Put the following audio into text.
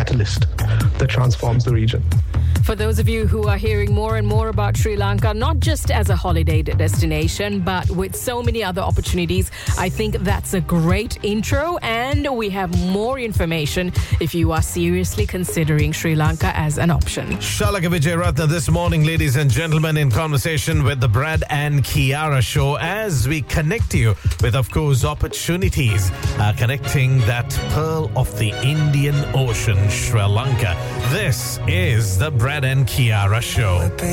catalyst that transforms the region. For those of you who are hearing more and more about Sri Lanka, not just as a holiday destination, but with so many other opportunities, I think that's a great intro, and we have more information if you are seriously considering Sri Lanka as an option. Shalaka Vijayratna this morning, ladies and gentlemen, in conversation with the Brad and Kiara show as we connect you with, of course, opportunities connecting that pearl of the Indian Ocean, Sri Lanka. This is the Brad and Kiara show.